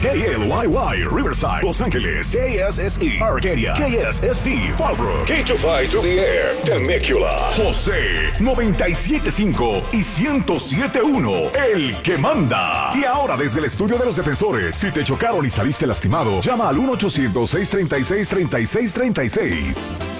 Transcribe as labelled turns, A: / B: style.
A: KLYY, Riverside, Los Ángeles. KSSE, Arcadia. KSSV, Fallbrook. K25 to the Air, Temecula. José, 97.5 y 107.1, el que manda. Y ahora desde el estudio de los defensores, si te chocaron y saliste lastimado, llama al 1-800-636-3636.